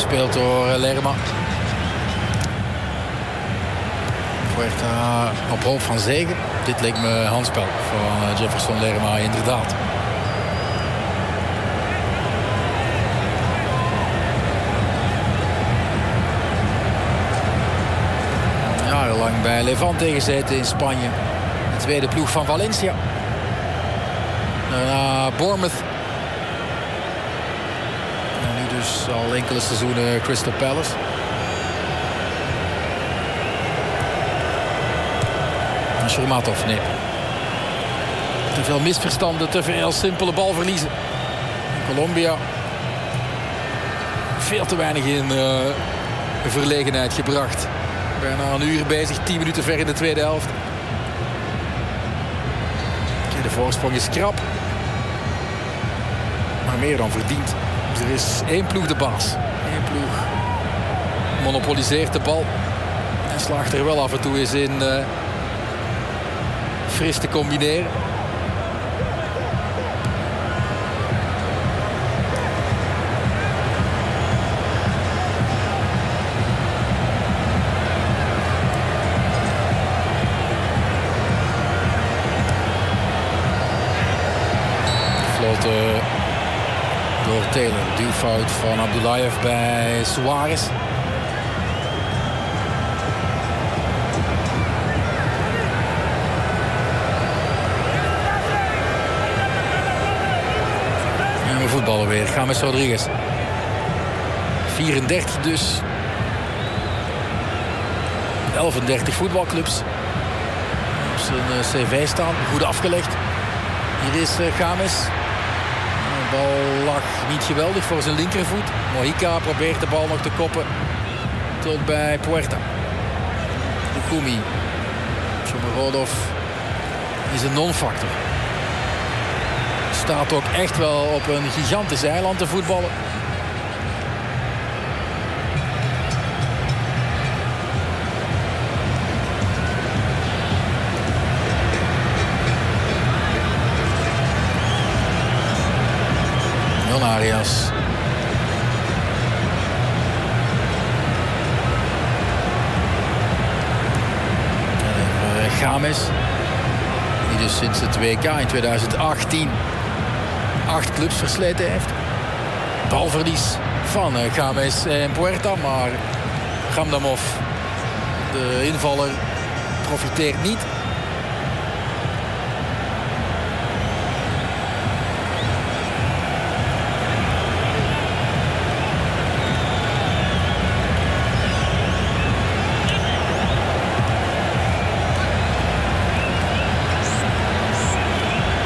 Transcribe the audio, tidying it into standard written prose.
Gespeeld door Lerma. Puerta op hoop van zege. Dit leek me handspel van Jefferson Lerma inderdaad. Jarenlang bij Levante gezeten in Spanje. De tweede ploeg van Valencia. Daarna Bournemouth. En nu dus al enkele seizoenen Crystal Palace. Shermatov, nee. Te veel misverstanden, te veel simpele balverliezen. Colombia. Veel te weinig in verlegenheid gebracht. Bijna een uur bezig, 10 minuten ver in de tweede helft. De voorsprong is krap. Maar meer dan verdiend. Dus er is één ploeg de baas. Eén ploeg monopoliseert de bal. En slaagt er wel af en toe eens in fris te combineren. Door Taylor. Duwfout van Abdullayev bij Suarez. En we voetballen weer. James Rodriguez. 34 dus. 11 voetbalclubs. Op zijn cv staan. Goed afgelegd. Hier is James. De bal lag niet geweldig voor zijn linkervoet. Mojica probeert de bal nog te koppen. Tot bij Puerta. Lukumi. Shomurodov is een non-factor. Staat ook echt wel op een gigantisch eiland te voetballen. Arias. James. Die dus sinds het WK in 2018 8 clubs versleten heeft. Balverlies van James en Puerta. Maar Gamdamov, de invaller, profiteert niet.